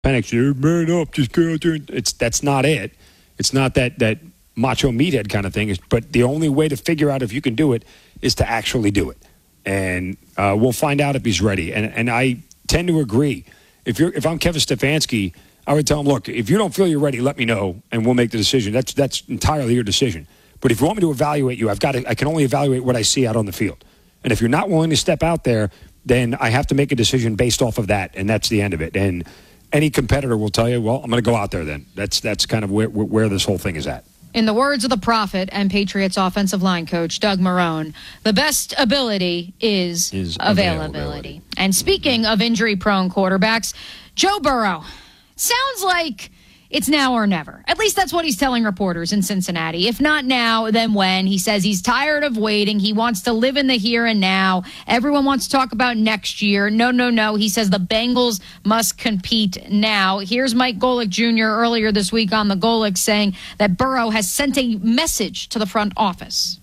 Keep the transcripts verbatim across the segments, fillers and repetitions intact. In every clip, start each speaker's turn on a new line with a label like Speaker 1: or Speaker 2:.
Speaker 1: panic. Man up, just go out there. It's that's not it. It's not that that macho meathead kind of thing. But the only way to figure out if you can do it is to actually do it, and uh, we'll find out if he's ready. And and I tend to agree. If you're if I'm Kevin Stefanski, I would tell him, look, if you don't feel you're ready, let me know, and we'll make the decision. That's that's entirely your decision. But if you want me to evaluate you, I've got to, I can only evaluate what I see out on the field. And if you're not willing to step out there, then I have to make a decision based off of that, and that's the end of it. And any competitor will tell you, well, I'm going to go out there then. That's that's kind of where, where this whole thing is at.
Speaker 2: In the words of the prophet and Patriots offensive line coach, Doug Marrone, the best ability is,
Speaker 1: is
Speaker 2: availability. availability. And speaking of injury-prone quarterbacks, Joe Burrow, sounds like it's now or never. At least that's what he's telling reporters in Cincinnati. If not now, then when? He says he's tired of waiting. He wants to live in the here and now. Everyone wants to talk about next year. No, no, no. He says the Bengals must compete now. Here's Mike Golic Junior earlier this week on the Golic saying that Burrow has sent a message to the front office.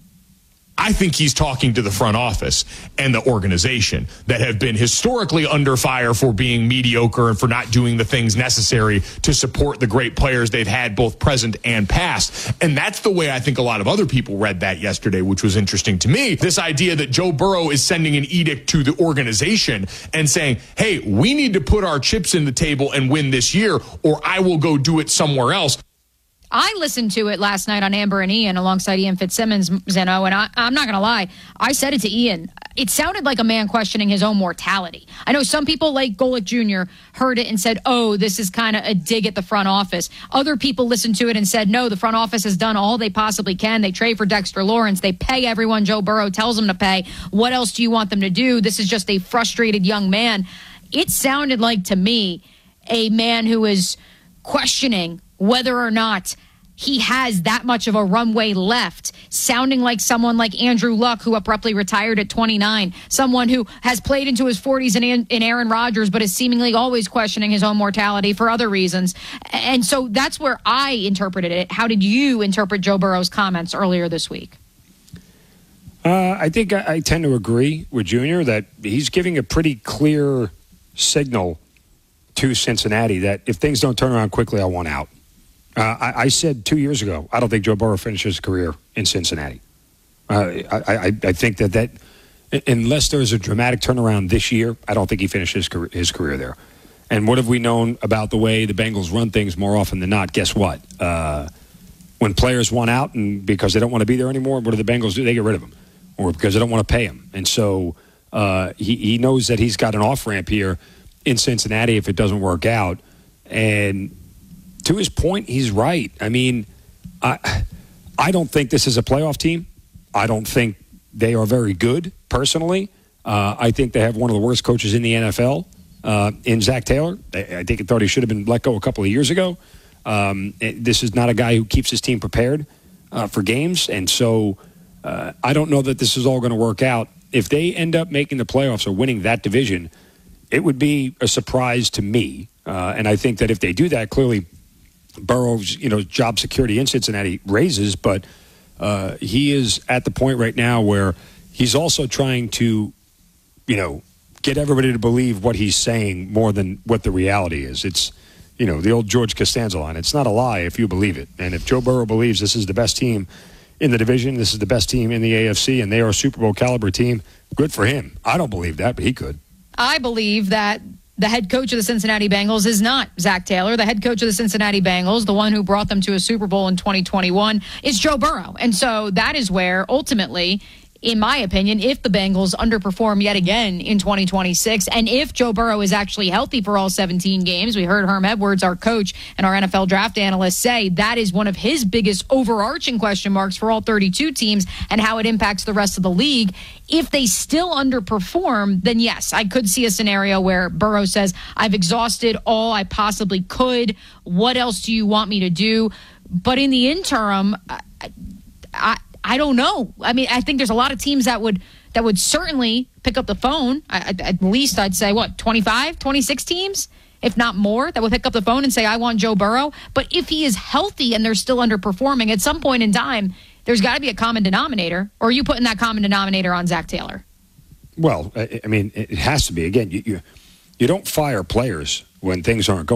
Speaker 3: I think he's talking to the front office and the organization that have been historically under fire for being mediocre and for not doing the things necessary to support the great players they've had both present and past. And that's the way I think a lot of other people read that yesterday, which was interesting to me. This idea that Joe Burrow is sending an edict to the organization and saying, hey, we need to put our chips in the table and win this year, or I will go do it somewhere else.
Speaker 2: I listened to it last night on Amber and Ian alongside Ian Fitzsimmons, Zeno, and I, I'm not going to lie. I said it to Ian. It sounded like a man questioning his own mortality. I know some people like Golic Junior heard it and said, oh, this is kind of a dig at the front office. Other people listened to it and said, no, the front office has done all they possibly can. They trade for Dexter Lawrence. They pay everyone Joe Burrow tells them to pay. What else do you want them to do? This is just a frustrated young man. It sounded like, to me, a man who is questioning whether or not he has that much of a runway left, sounding like someone like Andrew Luck, who abruptly retired at twenty-nine, someone who has played into his forties in, in Aaron Rodgers, but is seemingly always questioning his own mortality for other reasons. And so that's where I interpreted it. How did you interpret Joe Burrow's comments earlier this week?
Speaker 1: Uh, I think I, I tend to agree with Junior that he's giving a pretty clear signal to Cincinnati that if things don't turn around quickly, I want out. Uh, I, I said two years ago, I don't think Joe Burrow finishes his career in Cincinnati. Uh, I, I, I think that, that unless there's a dramatic turnaround this year, I don't think he finishes his career, his career there. And what have we known about the way the Bengals run things more often than not? Guess what? Uh, when players want out and because they don't want to be there anymore, what do the Bengals do? They get rid of them, or because they don't want to pay them. And so uh, he, he knows that he's got an off-ramp here in Cincinnati if it doesn't work out. And to his point, he's right. I mean, I I don't think this is a playoff team. I don't think they are very good, personally. Uh, I think they have one of the worst coaches in the N F L uh, in Zach Taylor. I, I think I thought he should have been let go a couple of years ago. Um, it, this is not a guy who keeps his team prepared uh, for games. And so uh, I don't know that this is all going to work out. If they end up making the playoffs or winning that division, it would be a surprise to me. Uh, and I think that if they do that, clearly Burrow's, you know, job security in Cincinnati raises, but uh, he is at the point right now where he's also trying to, you know, get everybody to believe what he's saying more than what the reality is. It's, you know, the old George Costanza line. It's not a lie if you believe it. And if Joe Burrow believes this is the best team in the division, this is the best team in the A F C, and they are a Super Bowl caliber team, good for him. I don't believe that, but he could.
Speaker 2: I believe that the head coach of the Cincinnati Bengals is not Zach Taylor. The head coach of the Cincinnati Bengals, the one who brought them to a Super Bowl in twenty twenty-one, is Joe Burrow. And so that is where, ultimately, in my opinion, if the Bengals underperform yet again in twenty twenty-six, and if Joe Burrow is actually healthy for all seventeen games, we heard Herm Edwards, our coach and our N F L draft analyst, say that is one of his biggest overarching question marks for all thirty-two teams and how it impacts the rest of the league. If they still underperform, then yes, I could see a scenario where Burrow says, I've exhausted all I possibly could. What else do you want me to do? But in the interim, I, I I don't know. I mean, I think there's a lot of teams that would that would certainly pick up the phone. I, at least I'd say, what, twenty-five, twenty-six teams, if not more, that would pick up the phone and say, I want Joe Burrow. But if he is healthy and they're still underperforming, at some point in time, there's got to be a common denominator. Or are you putting that common denominator on Zach Taylor?
Speaker 1: Well, I, I mean, it has to be. Again, you, you, you don't fire players when things aren't going.